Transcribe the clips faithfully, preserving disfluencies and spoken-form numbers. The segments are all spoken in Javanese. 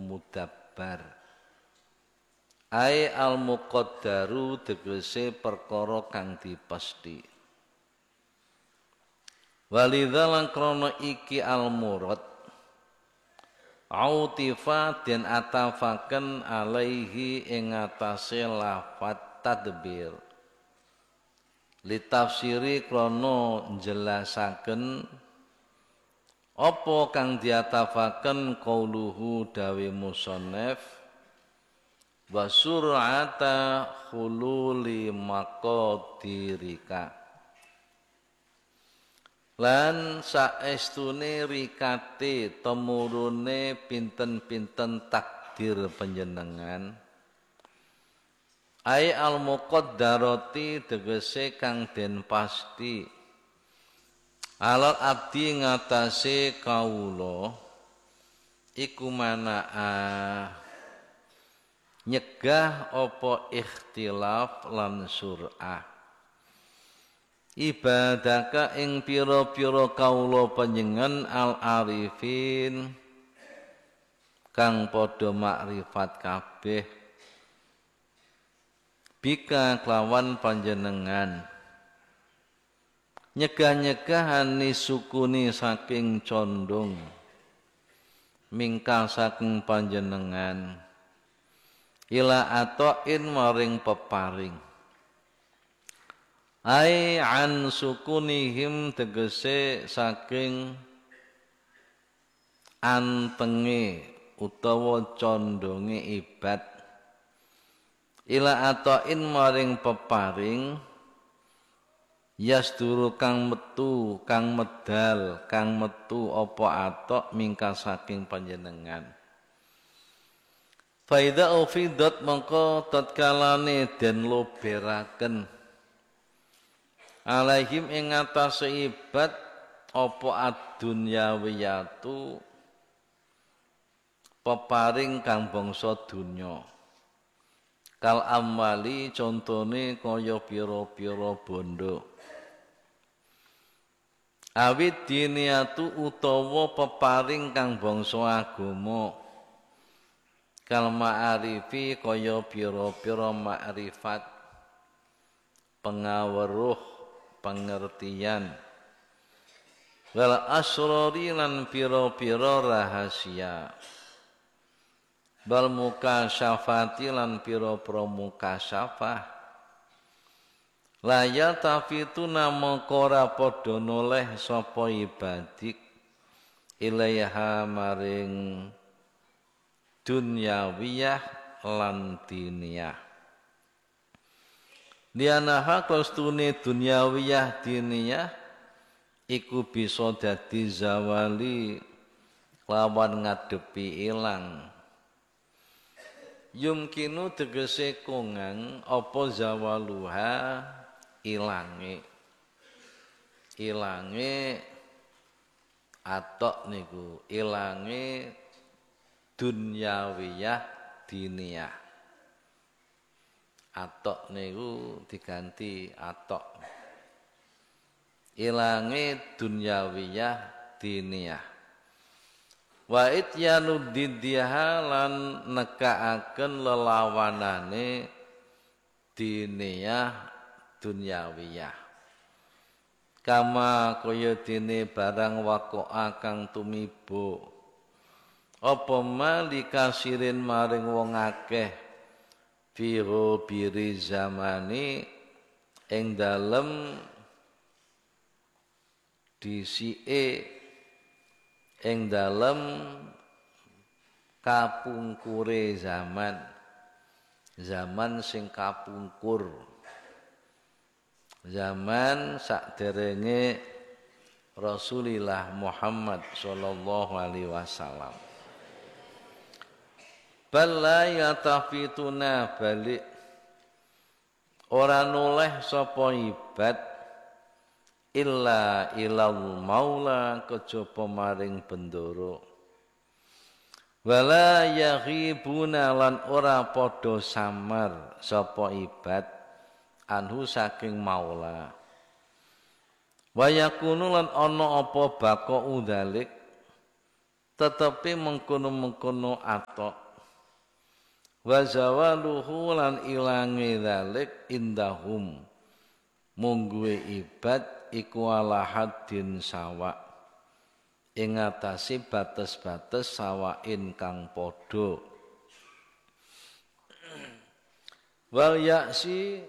mudabbar. Ai al muqaddaru tegese perkara kang dipesthi. Walidzalan krana iki al murad autifa den atafaken alaihi ing atase lafat tadbir. Litafsiri krana njelasaken apa kang diatafaken qauluhu dawe musannaf wa sur'ata khululi maqadirika lan saestune rikate temurune pinten-pinten takdir panjenengan ai al muqaddarati tegese kang den pasti alal abdi ngatasé kawula iku manaa nyegah apa ikhtilaf lan sur'ah ibadaka ing pira-pira kawula panjenengan al arifin kang padha makrifat kabeh bika kelawan panjenengan nyegah-nyegahani sukuni saking condong mingkal saking panjenengan ila atoin maring peparing ai an sukunihim tegese saking antenge utawa condonge ibad ila atoin maring peparing yasduru kang metu kang medal kang metu apa atok mingka saking panjenengan faida ufidat mongko tatkalane den loberaken alaihim ing atase ibad apa ad-dunyawiyatu peparing kang bangsa dunya kal amwali contone kaya pira-pira bondo awit diniatu utawa peparing kang bangsa agama kal ma'arifi kaya pira-pira makrifat pengaweruh pengertian wal asrari lan pira-pira rahasia bal mukasyafati lan pira-pira mukasyafah la yatafituna mongko ora padha noleh sapa ibadik ilaiha maring dunyawiyah lan diniyah lianaha kostune dunyawiyah diniyah iku bisa dadi zawali lawan ngadepi ilang yumkinu tegese kongang apa zawaluha ilange ilange atok niku ilange dunyawiyah diniyah atok niku diganti atok ilange dunyawiyah diniyah wa ityanu diddiha lan nekaaken lelawanane diniyah dunyawiyah kama kaya dene barang waqa'a kang tumibo apa malika sirin maring wong akeh fiho biri zamani ing dalem disike ing dalem kapungkure zaman zaman sing kapungkur zaman sakderenge Rasulullah Muhammad sallallahu alaihi wasallam bala yatafituna balik ora noleh sapa ibad illa ilal maula kejaba maring bendoro wala yaghibuna lan ora padha samar sapa ibad anhu saking maula wa yakunu lan ana apa baka udalik tetapi mengkono-mengkono atok wa zawaluhu lan ilangi dzalik indahum mungguwe ibad iku ala haddin sawa ing atase bates-bates sawain kang padha wal yaksi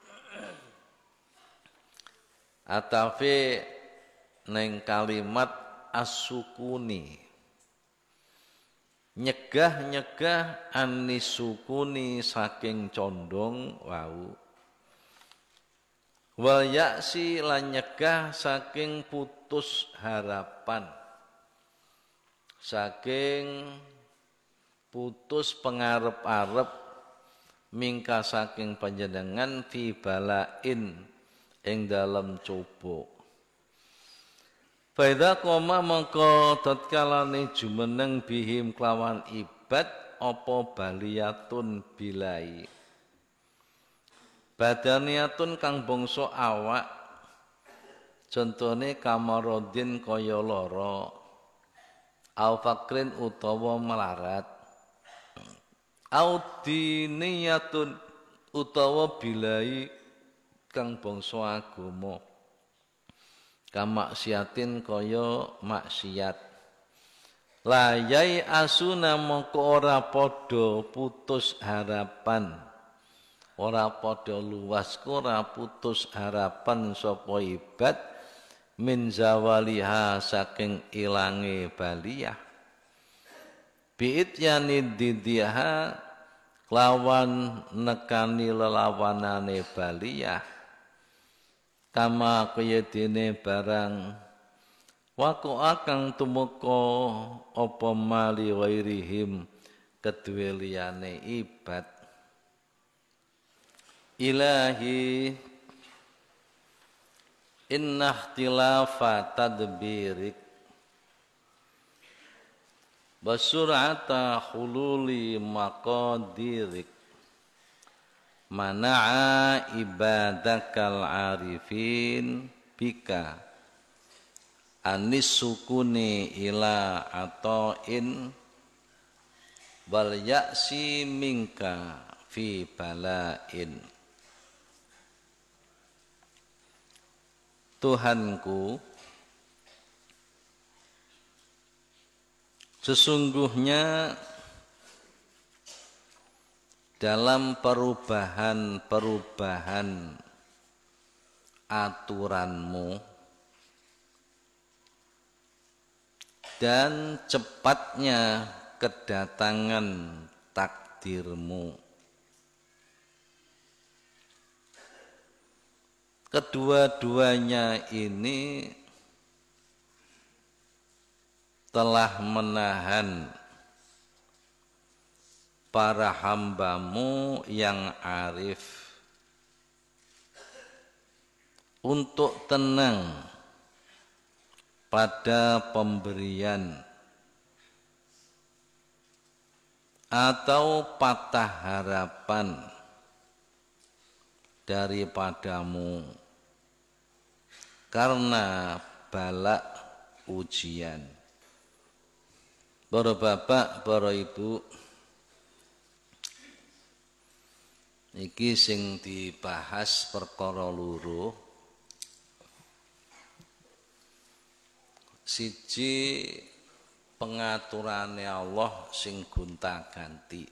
atafe neng kalimat as-sukuni nyegah-nyegah anisukuni saking condong wau wal yaksi lan nyegah saking putus harapan saking putus pengarep-arep mingka saking panjenengan fi balain ing dalem coba faidha koma mongko tatkalane jumeneng bihim kelawan ibad apa baliyatun bilai badaniatun kang bangsa awak contone kamarodin kaya lara au fakrin utawa melarat au diniyatun utawa bilai kang bangsa agama kamaksiatin kaya maksiat layai asuna mongko ora padha putus harapan ora padha luas ora putus harapan sapa ibad min zawaliha saking ilange baliyah biit yani didiha lawan nekani lelawanane baliyah kama kaya dene barang wako akang tumeka apa mali wairihim kedue liyane ibad ilahi inna ikhtilafa tadbirik basur'ata hululi maqadirik mana'a ibadakal arifin bika anis sukuni ila ata'in wal ya'si minka fi balain. Tuhanku, sesungguhnya dalam perubahan-perubahan aturanmu dan cepatnya kedatangan takdirmu, kedua-duanya ini telah menahan para hambamu yang arif untuk tenang pada pemberian atau patah harapan daripadamu karena bala ujian. Para bapak, para ibu, iki sing dibahas perkara loro. Siji pengaturane Allah sing gonta-ganti.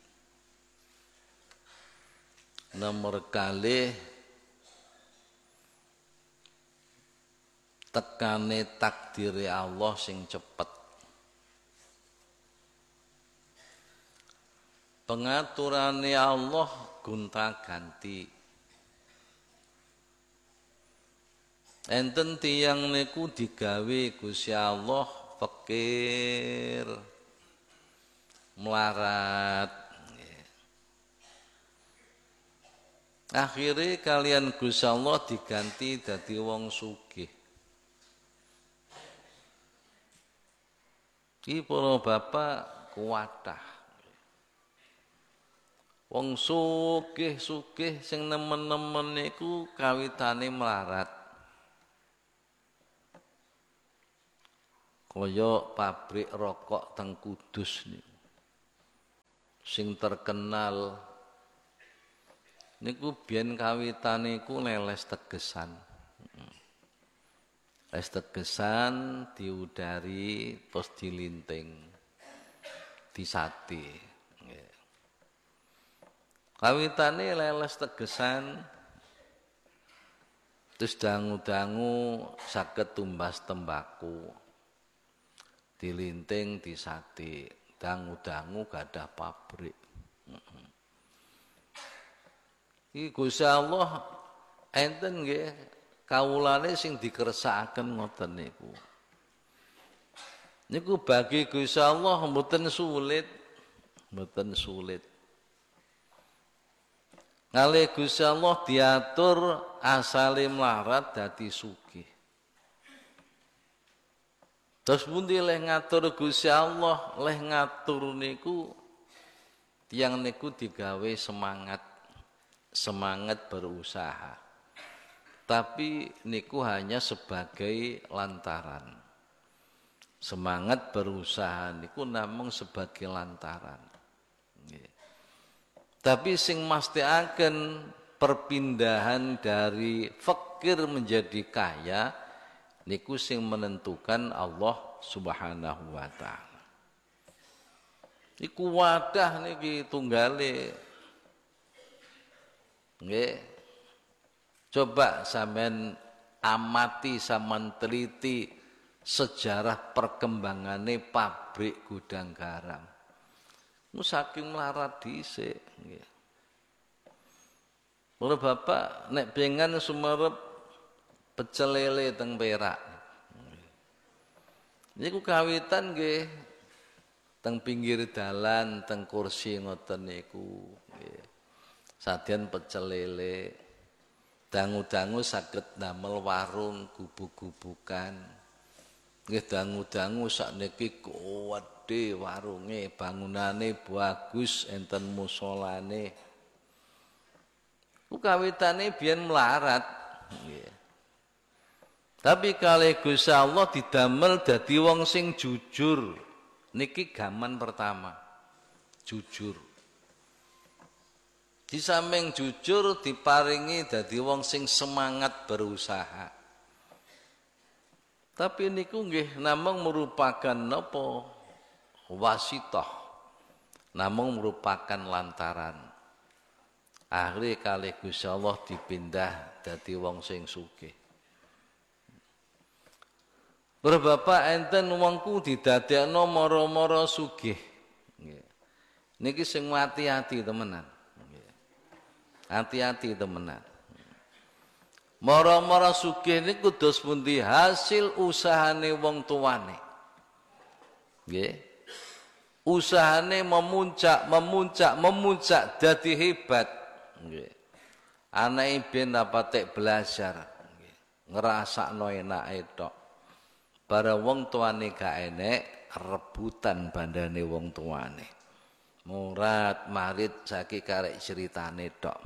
Nomor kalih tekane takdire Allah sing cepet. Pengaturane Allah gonta-ganti. Enten tiyang niku digawe Gusti Allah fakir, melarat. Akhire kalian Gusti Allah diganti dadi wong sugih. Iki para bapak kuwatah. Wong sugih-sugih sing nemen-nemen niku kawitane melarat. kaya pabrik rokok teng Kudus niku. Sing terkenal niku biyen kawitane iku leles Tegesan. Les Tegesan diudari terus dilinting, disate. Kawitane leles Tegesan terus dangu-dangu saged tumbas tembaku. Dilinting, disate, dangu-dangu gadah pabrik. Iki Gusti Allah enten nggih kawulane sing dikersakaken ngoten niku. Niku bagi Gusti Allah mboten sulit, mboten sulit. Kalih Gusti Allah diatur asale mlarat dadi sugih. Terus pundi leh ngatur Gusti Allah, leh ngatur niku tiyang niku digawe semangat, semangat berusaha. Tapi niku hanya sebagai lantaran. Semangat berusaha niku namung sebagai lantaran. Tapi sing mastikaken perpindahan dari fakir menjadi kaya niku sing menentukan Allah Subhanahu wa taala. Iku wadah niki tunggale. Nggih. Coba sampean amati sampean teliti sejarah perkembangannya pabrik gudang garam. Mu saking melarat dhisik nggih. Lha Bapak nek pengen sumerep pecel lele teng Perak. Niku kawitan nggih teng pinggir dalan, teng kursi ngoten niku nggih. Sadyan pecel lele, dangu-dangu saged damel warung gubuk-gubukan. Nggih dangu-dangu sakniki kuwedhe warunge, bangunane bagus, enten musolane. Ku kawitane biyen melarat nggih. Tapi kalih Gusti Allah didamel dadi wong sing jujur. Niki gaman pertama. Jujur. Di samping jujur diparingi dadi wong sing semangat berusaha. Tapi niku nggih namung merupakan napa? Wasithah. Namung merupakan lantaran. Akhire kalih Gusti Allah dipindah dadi wong sing sugih. Berbapak enten wongku didadekno mara-mara sugih. Nggih. Niki sing hati-hati temenan. Nggih. Hati-hati temenan. Mara-mara sugih niku dos pundi hasil usahane wong tuane. Nggih. Usahane memuncak, memuncak, memuncak dadi hebat. Nggih. Anake ben dapatek belajar. Nggih. Ngrasakno enake tok. Para wong tuane gak enek rebutan bandane wong tuane. Murat marit saiki karek ceritane tok.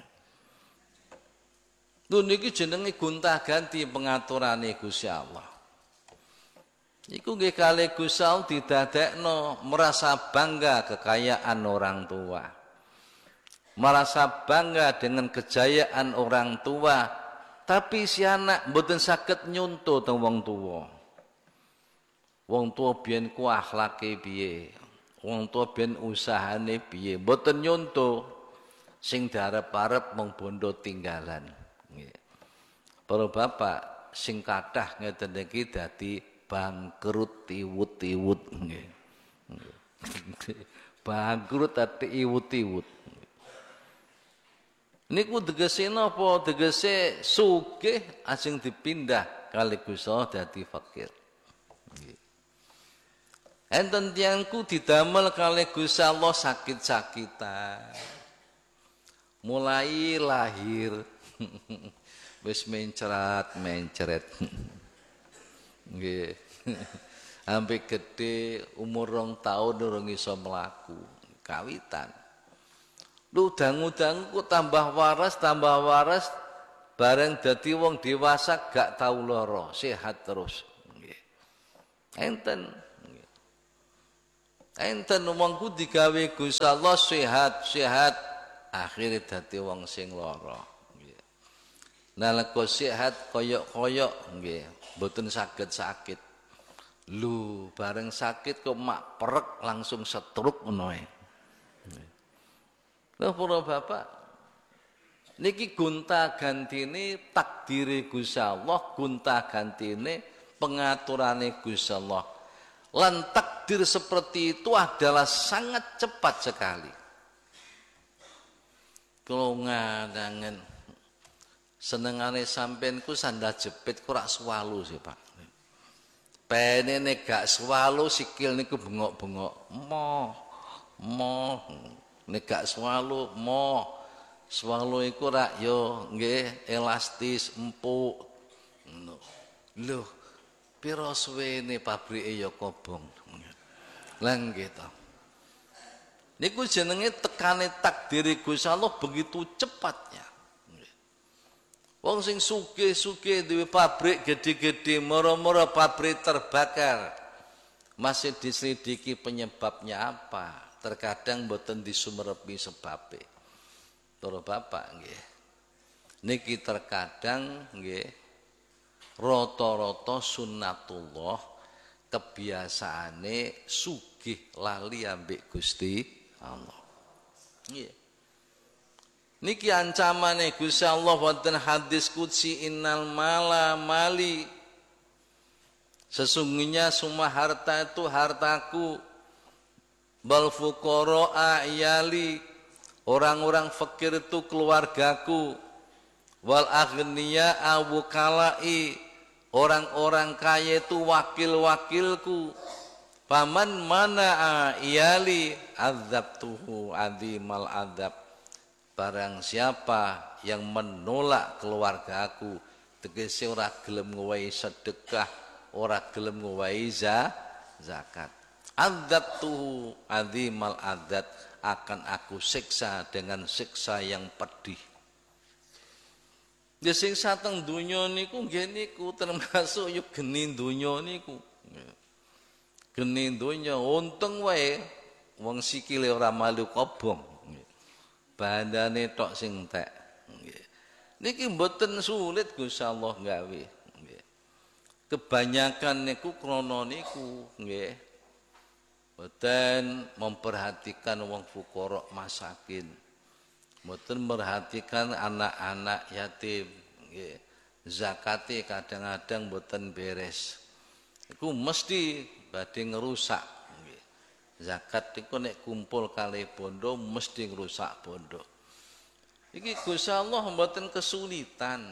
Lho niki jenenge gonta-ganti pengaturane Gusti Allah. Iku nggih kalih Gusti Allah didadekno merasa bangga kekayaan orang tua. Merasa bangga dengan kejayaan orang tua, tapi si anak mboten saged nyunto teng wong tuwa. Wong tua biyen ku akhlake piye? Wong tua biyen usahane piye? Mboten nyonto. Sing diarep-arep mung bondo tinggalan. Nggih. Para bapak sing kathah ngeten iki dadi bangkrut iwut-iwut nggih. Bangkrut ati iwut-iwut. Niku tegese napa? Tegese sugih asing dipindah kali Gusti Allah dadi fakir. Nggih. Enten tiyangku didamel kalih Gusti Allah sakit-sakitan. Mulai lahir wis mencret-mencret. Nggih. Sampai gede umur rong tahun durung iso mlaku, kawitan. Lu dangu-dangu kok tambah waras, tambah waras bareng dadi wong dewasa gak tau lara, sehat terus. Enten. Enten wongku digawe Gusti Allah sehat-sehat akhire dadi wong sing lara. Nggih. Nalika sehat koyok-koyok nggih, mboten saged-sakit. Lu bareng sakit kok mak perek langsung setruk ngono ae. Lha para bapak niki gonta-gantine takdire Gusti Allah, gonta-gantine pengaturane Gusti Allah. Lan takdir seperti itu adalah sangat cepat sekali. Kalau ngadangen senengane sampean ku sandal jepit ku rak swalu sih Pak. Penene gak swalu sikil niku bengok-bengok. Mo. Mo. Nek gak swalu mo. Swalu iku rak yo nggih elastis, empuk. Ngono. Lho, pira suwene pabrike ya kobong. Lah nggih to. Niku jenenge tekane takdir Gusti Allah begitu cepatnya. Wong sing sugih-sugih duwe pabrik gede-gede, moro-moro pabrik terbakar. Masih diselidiki penyebabnya apa? Terkadang mboten disumerepi sebabe. Para bapak nggih. Niki terkadang nggih rata-rata sunnatullah kebiasaane sugih lali ambek Gusti Allah. Nggih. Niki ancamane Gusti Allah wonten hadis qudsi innal mala mali. Sesungguhnya semua harta itu hartaku. Bal fuqara iyali. Orang-orang fakir itu keluargaku. Wal aghniya awukalai. Orang-orang kaya itu wakil-wakilku. Paman mana iyali adzabtuhu adzimal adzab. Barang siapa yang menolak keluarga aku, tegese ora gelem ngowahi sedekah, ora gelem ngowahi zakat. Adzabtuhu adzimal adzab, akan aku siksa dengan siksa yang pedih. Ya sing sateng donya niku nggih niku termasuk yo geni donya niku. Geni donya untung wae wong sikile ora malu kobong. Bandane tok sing entek. Nggih. Niki mboten sulit Gusti Allah gawe. Nggih. Kebanyakan niku krana niku nggih. Mboten memperhatikan wong fuqara masakin. Mboten merhatikan anak-anak yatim. Nggih. Zakate kadang-kadang mboten beres. Iku mesti badhe ngerusak. Zakat itu nek kumpul kali bondo mesti ngerusak bondo. Iki Gusti Allah mboten kesulitan.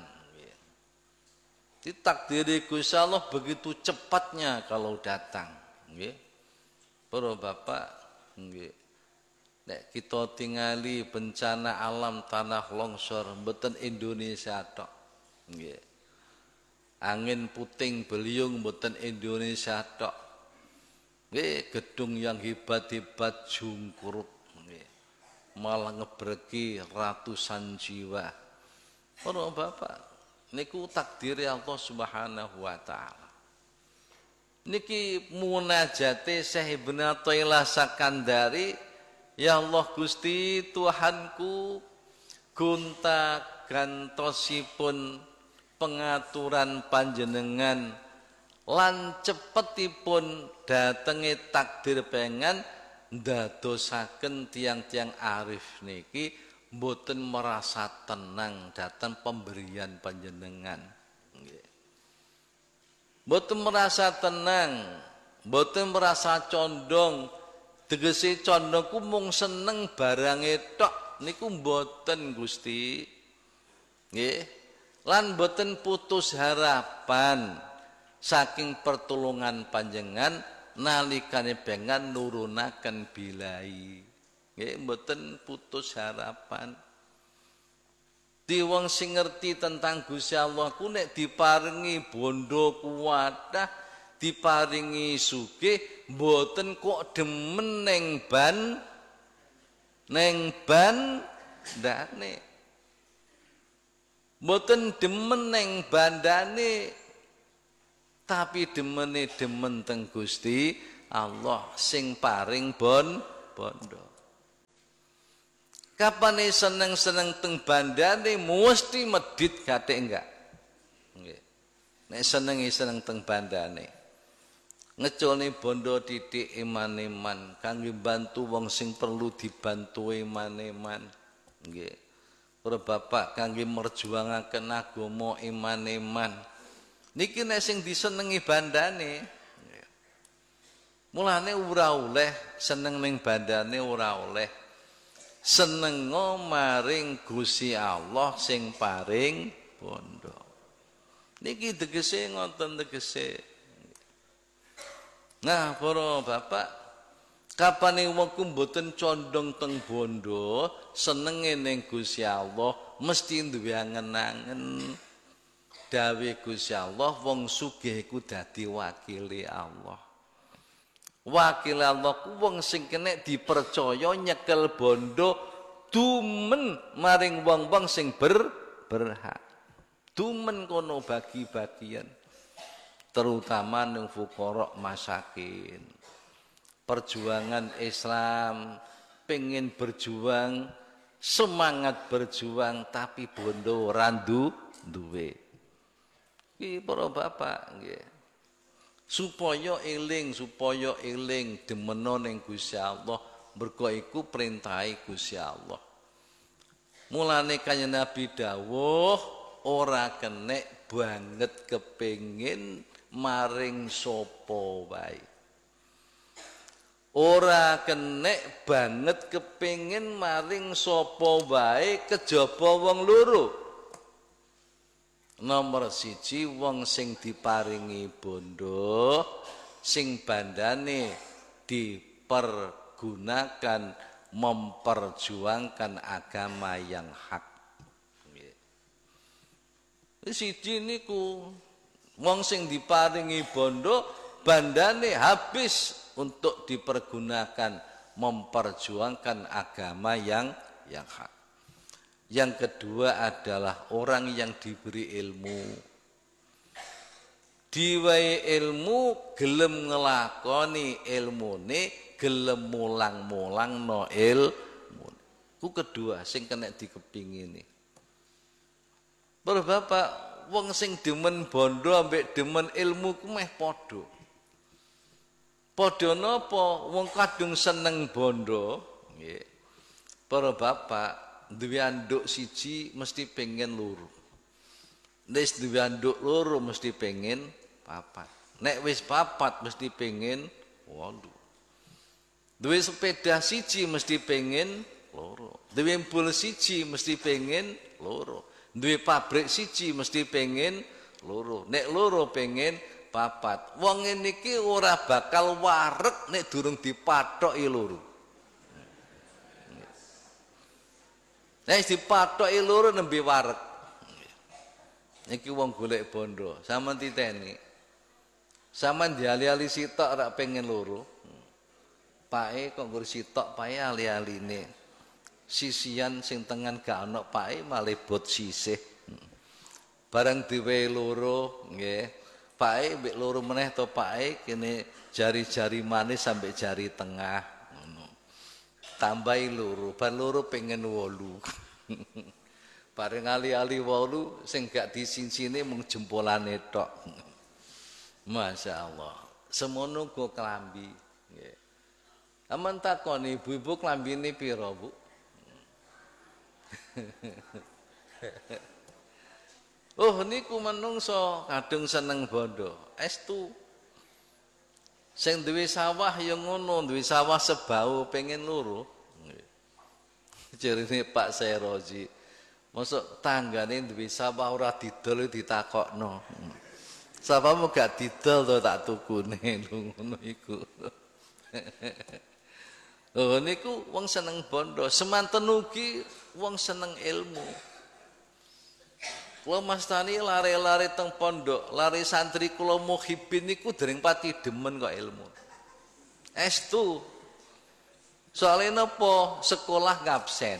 Ditakdiri Gusti Allah begitu cepatnya kalau datang. Nggih. Para bapak, nggih. Nek kita tingali bencana alam tanah longsor mboten Indonesia tok. Nggih. Angin puting beliung mboten Indonesia tok. Nggih, gedung yang hebat-hebat jungkuruk nggih. Malah ngebreki ratusan jiwa. Para bapak, niku takdir Allah Subhanahu wa taala. Niki munajate Syekh Ibnu Athaillah Sakandari, ya Allah Gusti Tuhanku, gonta gantosipun pengaturan panjenengan lan cepetipun datenge takdir pengen ndadosaken tiang-tiang arif niki mboten merasa tenang datang pemberian panjenengan nggih. Mboten merasa tenang, mboten merasa condong, tegese condong ku mung seneng barange tok niku mboten Gusti. Nggih. Lan mboten putus harapan saking pertolongan panjenengan nalikane pengen nurunaken bilai. Nggih mboten putus harapan. Di wong sing ngerti tentang Gusti Allah ku nek diparingi bondo kuwatah, diparingi sugih, mboten kok demen neng ban neng ban ndane. Mboten demen neng bandane. tapi demene demen teng Gusti Allah sing paring bon bondo. Kapane seneng-seneng teng bandane mesti medhit gathek enggak. Nggih. Nek senengi seneng teng bandane. Ngeculne bondo titik iman-iman kangge bantu wong sing perlu dibantu iman-iman. Nggih. Para bapak kangge merjuangaken agama iman-iman. Niki nek sing disenengi bandane. Mulane ora oleh seneng ning bandane ora oleh. Senengo maring Gusti Allah sing paring bondo. Niki tegese ngoten tegese. Nah, para bapak, kapane wong ku mboten condong teng bondo, senenge ning Gusti Allah mesti duwe angen-angen dawe Gusti Allah wong sugih ku dadi wakile Allah. Wakil Allah ku wong sing kena dipercaya nyekel bondo dumen maring wong-wong sing ber berhak. Dumen kono bagi-bagian. Terutama nang fuqara masakin. Perjuangan Islam pengen berjuang, semangat berjuang tapi bondo ora duwe. Iki para bapak nggih. Supaya eling, supaya eling demeno ning Gusti Allah, mergo iku perintahe Gusti Allah. Mulane kanjeng Nabi dawuh ora kenek banget kepengin maring sapa wae. Ora kenek banget kepengin maring sapa wae kejaba wong loro. Nomor siji wong sing diparingi bondo sing bandane dipergunakan memperjuangkan agama yang hak. Siji niku wong sing diparingi bondo bandane habis untuk dipergunakan memperjuangkan agama yang yang hak. Yang kedua adalah orang yang diberi ilmu. Diwai ilmu gelem ngelakoni ilmune, gelem mulang-mulang no ilmu. Ku kedua sing kena dikepingini. Para bapak, wong sing demen bondo ambek demen ilmu ku meh padha. Padha napa? Wong kadung seneng bondo, nggih. Para bapak duwe anduk siji mesti pengen loro. Nek duwe anduk loro mesti pengen papat. Nek wis papat mesti pengen wolu. Duwe sepeda siji mesti pengen loro. Duwe embul siji mesti pengen loro. Duwe pabrik siji mesti pengen loro. Nek loro pengen papat. Wong ngene iki ora bakal wareg nek durung dipathoki loro. Nek dipathoki loro nembe wareg. Niki wong golek bondo, sampean titeni. Sampean diali-ali sitok ora pengen loro. Pake kok nggur sitok pae ali-aline. Sisian sing tengen gak ana pake malih bot sisih. Barang diwehi loro, nggih. Pake mbek loro meneh to pake kene jari-jari manis sampai jari tengah. Tambahi loro, bar loro pengen wolu. Bareng ali-ali wolu sing gak disinsine mung jempolane tok. Masyaallah. Semono go klambi, nggih. Aman takoni ibu-ibu klambine pira, Bu? Oh niku menungso kadung seneng bondo. Estu sing duwe sawah ya ngono, duwe sawah sebau pengen loro. Jarine Pak Seroji. Mosok tanggane duwe sawah ora didol ditakokno. Sawahmu gak didol to tak tukune ngono iku. Oh niku wong seneng bondo, semanten ugi wong seneng ilmu. Kula mastani lare-lare teng pondok, lare santri kula muhibin niku dereng pati demen kok ilmu. Estu. Soale napa? Sekolah ngabsen.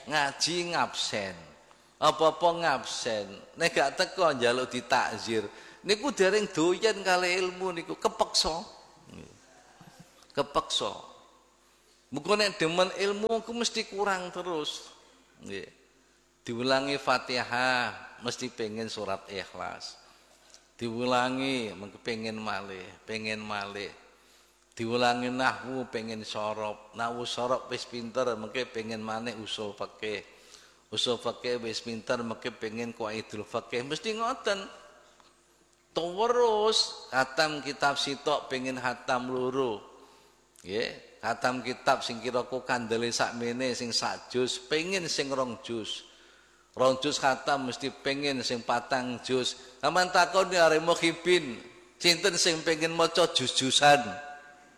Ngaji ngabsen. Apa-apa ngabsen. Nek gak teko njaluk ditakzir. niku dereng doyan kali ilmu niku kepeksa. Kepeksa. Muga nek demen ilmu ku mesti kurang terus. Nggih. Diulangi Fatihah mesti pengen surat Ikhlas. Diulangi mengke pengen malih, pengen malih. Diulangi nahwu pengen sorop, nahwu sorop wis pinter mengke pengen maneh usul fikih. Usul fikih wis pinter mengke pengen qaidul fikih, mesti ngoten. Terus khatam kitab sitok pengen khatam loro. Nggih, khatam kitab sing kira-kira kandele sakmene sing sak juz, pengen sing rong juz. Rong juz khatam mesti pengen sing patang juz. Aman takoni arek mukhibin, sinten sing pengen maca juz-juzan?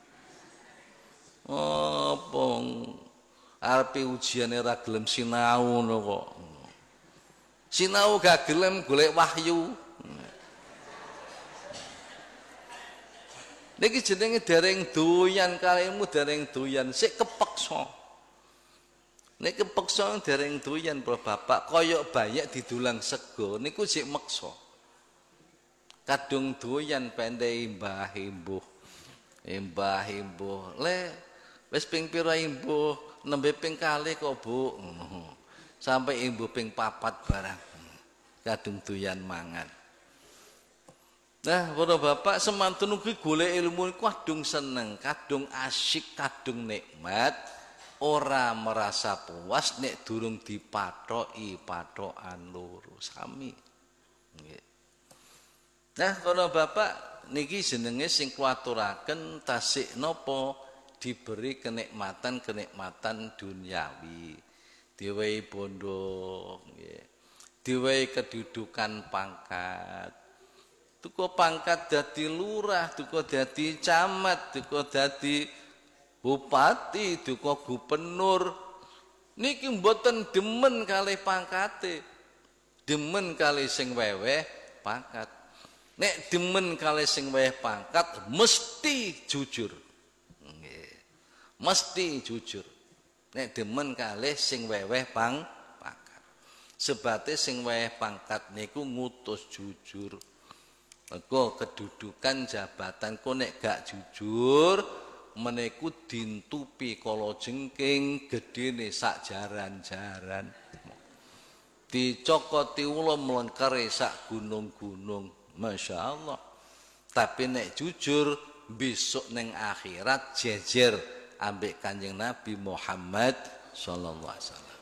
Oh, pong arepe ujiane ra gelem sinau ngono kok. Sinau gak gelem golek wahyu. Niki jenenge dereng doyan kalimu dereng doyan sik kepeksa. Nek kepeksa dereng doyan Bro Bapak kaya bayak didulang sego niku sik meksa. Kadung doyan pendhe mbah embuh. Mbah embuh le wis ping pira imbuh nembe ping kalih kok Bu. Sampai imbuh ping papat barang. Kadung doyan mangan. Nah, para bapak semantun ugi golek ilmu iku kadung seneng, kadung asyik, kadung nikmat, ora merasa puas nek durung dipathoki pathokan loro sami. Nggih. Nah, para bapak niki jenenge sing kuaturaken tasik napa diberi kenikmatan-kenikmatan duniawi. Diwehi bondo, nggih. Diwehi kedudukan pangkat. Tuku pangkat dadi lurah, tuku dadi camat, tuku dadi bupati, tuku gubernur. Niki mboten demen kalih pangkate. Demen kalih sing weweh pangkat. Nek demen kalih sing weweh pangkat mesti jujur. Nggih. Mesti jujur. Nek demen kalih sing weweh pang pangkat. Sebate sing weweh pangkat niku ngutus jujur. Mergo kedudukan jabatan ku nek gak jujur meneku dintupi kala jengking gedene sak jaran-jaran. Dicokoti ula mlengkere sak gunung-gunung. Masyaallah. Tapi nek jujur besok ning akhirat jejer ambek Kanjeng Nabi Muhammad sallallahu alaihi wasallam.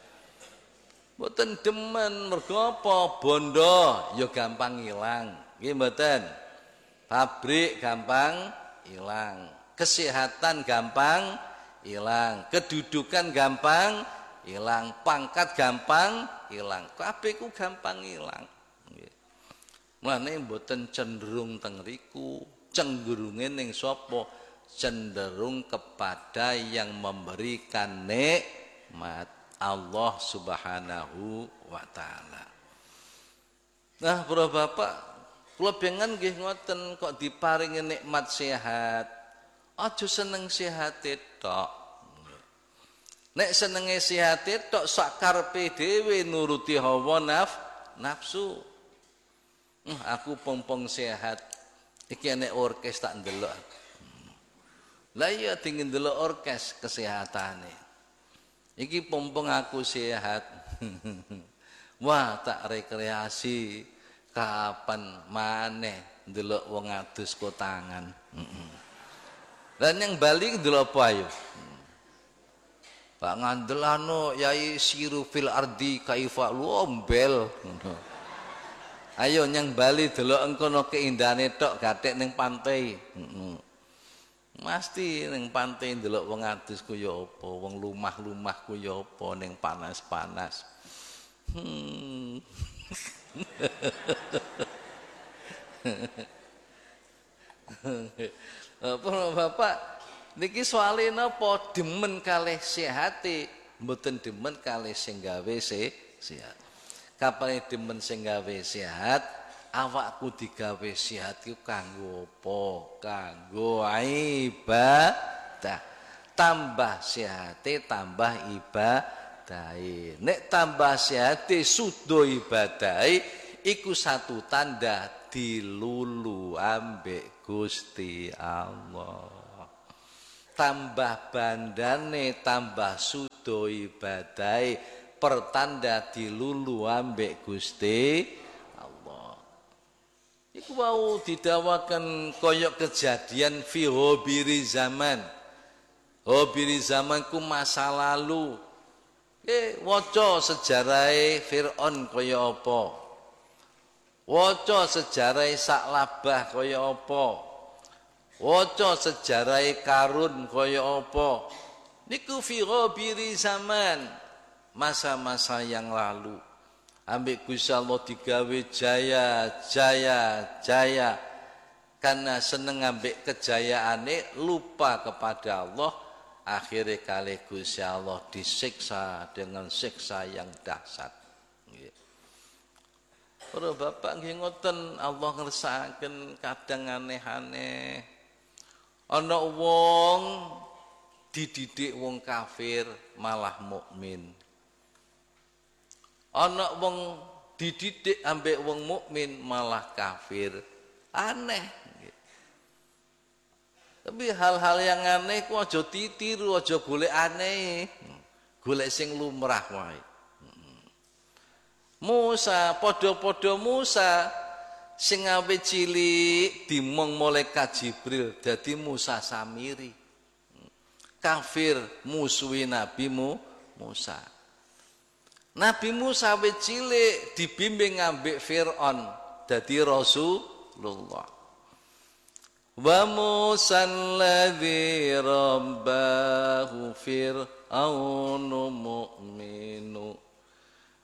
Mboten demen mergo apa? Bondo ya gampang ilang. Nggih mboten. Pabrik gampang ilang, kesehatan gampang ilang, kedudukan gampang ilang, pangkat gampang ilang, kabeh ku gampang ilang. Nggih. Mulane mboten cenderung teng riku, cenderunge ning sapa? Cenderung kepada yang memberikan nikmat Allah Subhanahu wa taala. Nah, para bapak kula pengen nggih ngoten kok diparingi nikmat sehat. Aja seneng sehate tok. Nek senenge sehate tok sak karepe dhewe nuruti hawa naf, nafsu. Hmm, aku pompong sehat. Iki nek orkes tak ndelok. Lah iya dingin ndelok orkes kesehatane. Iki pompong aku sehat. Wah, tak rekreasi. Kapan maneh ndelok wong adus kotangan. Heeh. Lan yang Bali ndelok apa ayo? Pak ngandel anu yai siru fil ardi kaifa lombel. Ayo nyang Bali delok engkono keindahane tok gathek ning pantai. Heeh. Mesti ning pantai ndelok wong adus ku ya apa, wong lumah-lumah ku ya apa ning panas-panas. Hmm. Para bapak niki soalé napa demen kalih sehate mboten demen kalih sing gawe sehat. Kapane demen sing gawe sehat awakku digawe sehat iku kanggo apa? Kanggo ibadah. Tambah sehate tambah ibadah. Nek tambah sehate sudo ibadahi iku satu tanda dilulu ambek Gusti Allah. Tambah bandane tambah sudo ibadai pertanda dilulu ambek Gusti Allah. Iku wau didawakan koyok kejadian fi hobiri zaman. Hobiri zaman ku masa lalu. Eh waca sejarah Fir'aun kaya apa? Waca sejarah Saklabah kaya apa? Waca sejarah Karun kaya apa? Niku fi hobiri zaman. Masa-masa yang lalu ambek Gusti Allah digawe jaya jaya jaya karena seneng ambek kejayaane lupa kepada Allah, akhirnya kali Gusti Allah disiksa dengan siksa yang dahsyat. Nggih. Para bapak nggih ngoten, Allah ngersakaken kadang aneh-aneh. Ana wong dididik wong kafir malah mukmin. Ana wong dididik ambek wong mukmin malah kafir. Aneh. Tapi hal-hal yang aneh ku aja ditiru, aja golek aneh. Golek sing lumrah wae. Musa, padha-padha Musa sing awe cilik dimong malaikat Jibril dadi Musa Samiri. Kafir musuhi Nabi Musa. Nabi Musa wis cilik dibimbing ambek Fir'aun dadi Rasulullah. Wa Musa alladzi rabbahu Fir'aunu mu'minu